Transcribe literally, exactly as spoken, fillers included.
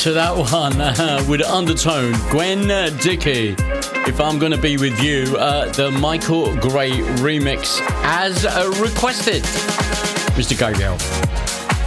to that one uh, with Undertone, Gwen Dickey. If I'm Gonna Be With You, uh, the Michael Gray remix as uh, requested. Mister Gabriel.